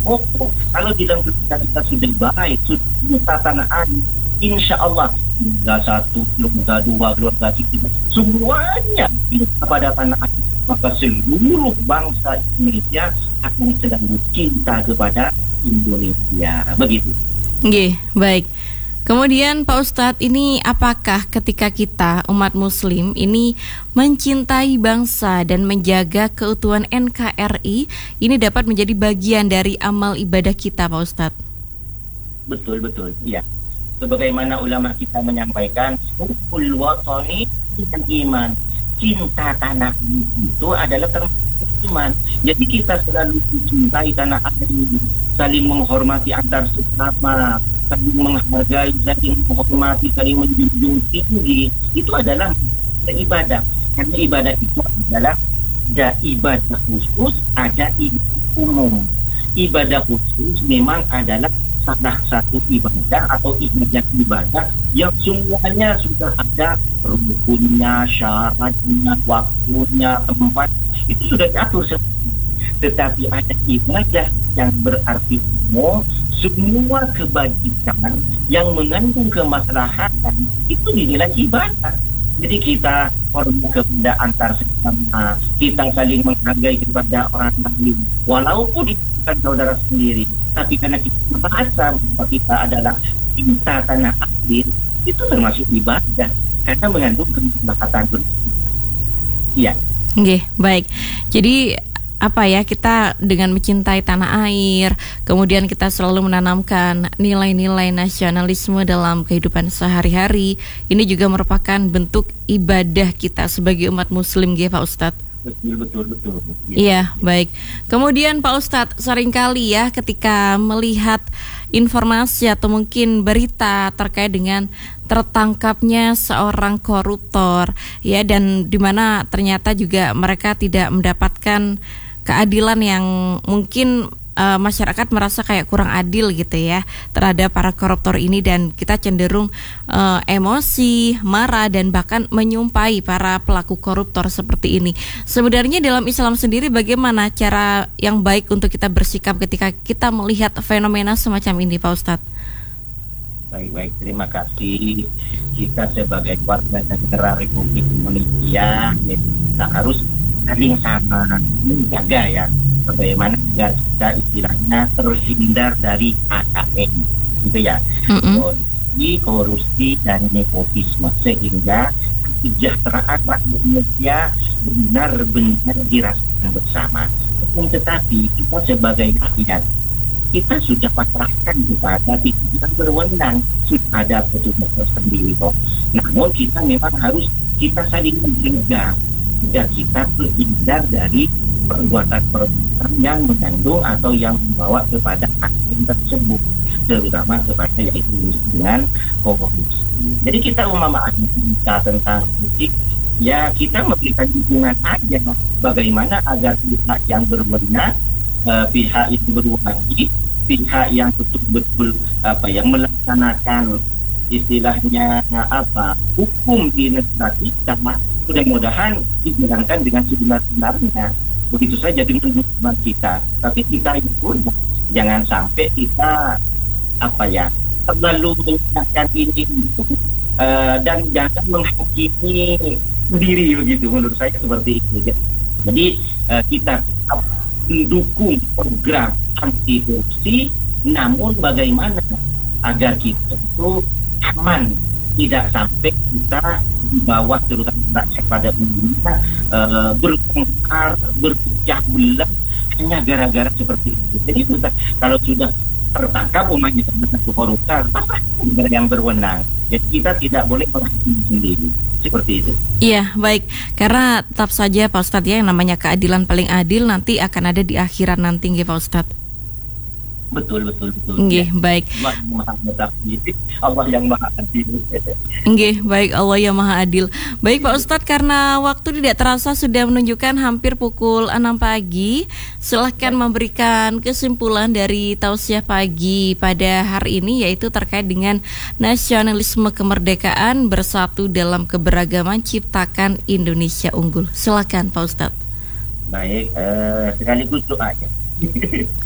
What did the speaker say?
pokok. Kalau di dalam keluarga kita sudah baik, sudah tata air, insya Allah keluarga satu, keluarga dua, keluarga tiga, semuanya cinta pada tanah air, maka seluruh bangsa Indonesia akan sedang cinta kepada Indonesia. Begitu. Nggih, baik. Kemudian Pak Ustadz, ini apakah ketika kita umat muslim ini mencintai bangsa dan menjaga keutuhan NKRI ini dapat menjadi bagian dari amal ibadah kita, Pak Ustadz? Betul, ya. Sebagaimana ulama kita menyampaikan, hubbul watani dan iman. Cinta tanah itu adalah termasuk iman. Jadi kita selalu mencintai tanah air, saling menghormati antar sesama, saling menghargai, saling menghormati, saling menjunjung tinggi. Itu adalah ibadah. Karena ibadah itu adalah ada ibadah khusus, ada ibadah umum. Ibadah khusus memang adalah salah satu ibadah atau ibadah yang semuanya sudah ada rukunnya, syaratnya, waktunya, tempat, itu sudah diatur. Tetapi ada ibadah yang berarti umum, semua kebajikan yang mengandung kemaslahatan itu dinilai ibadah. Jadi kita hormat kepada antar sesama, kita saling menghargai kepada orang lain, walaupun itu bukan saudara sendiri, tapi karena kita merasa bahwa kita adalah cinta tanah air, itu termasuk ibadah karena mengandung kemaslahatan bersama. Iya. Oke, baik. Jadi kita dengan mencintai tanah air, kemudian kita selalu menanamkan nilai-nilai nasionalisme dalam kehidupan sehari-hari, ini juga merupakan bentuk ibadah kita sebagai umat muslim, Pak Ustadz. Betul. Iya, baik. Kemudian Pak Ustadz, seringkali ya ketika melihat informasi atau mungkin berita terkait dengan tertangkapnya seorang koruptor, ya, dan di mana ternyata juga mereka tidak mendapatkan keadilan yang mungkin masyarakat merasa kayak kurang adil gitu ya terhadap para koruptor ini, dan kita cenderung emosi, marah, dan bahkan menyumpai para pelaku koruptor seperti ini. Sebenarnya dalam Islam sendiri bagaimana cara yang baik untuk kita bersikap ketika kita melihat fenomena semacam ini, Pak Ustadz? Baik, terima kasih. Kita sebagai warga negara Republik Indonesia, kita harus saling sama menjaga ya, bagaimana agar kita istilahnya terhindar dari KKN, gitu ya, korupsi dan nepotisme, sehingga kesejahteraan rakyat Indonesia benar-benar dirasakan bersama. Tetapi kita sebagai rakyat, kita sudah pasrahkan kepada pihak yang berwenang, sudah ada petugas tersendiri kok. Namun kita memang harus kita saling menjaga agar kita terhindar dari perbuatan-perbuatan yang mengandung atau yang membawa kepada aksi tersebut, terutama kepada yaitu dengan korupsi. Jadi kita umpama ada cerita tentang korupsi, ya kita memberikan dukungan aja bagaimana agar pihak yang berwenang, pihak yang berwajib, pihak yang betul-betul yang melaksanakan istilahnya hukum di negara kita, mudah-mudahan dijalankan dengan sebenar-benarnya. Begitu saja dengan dukungan kita. Tapi kita pun jangan sampai kita terlalu menyalahkan ini itu dan jangan menghakimi sendiri, begitu menurut saya seperti itu. Jadi kita mendukung program anti korupsi, namun bagaimana agar kita itu aman, tidak sampai kita di bawah terutama pada umumnya bertengkar, berpecah belah hanya gara-gara seperti itu. Jadi kalau sudah tertangkap umatnya satu koruptor, pasti negara yang berwenang. Jadi kita tidak boleh menghakimi sendiri seperti itu. Iya, baik. Karena tetap saja Pak Ustadz ya, yang namanya keadilan paling adil nanti akan ada di akhirat nanti, Pak Ustadz. Betul. Nggih, baik. Allah yang Maha Adil. Nggih, baik, Allah yang Maha Adil. Baik Pak Ustadz, karena waktu tidak terasa sudah menunjukkan hampir pukul 6 pagi. Silahkan memberikan kesimpulan dari tausiah pagi pada hari ini, yaitu terkait dengan nasionalisme kemerdekaan, bersatu dalam keberagaman, ciptakan Indonesia unggul. Silahkan Pak Ustadz. Baik, sekaligus doa aja.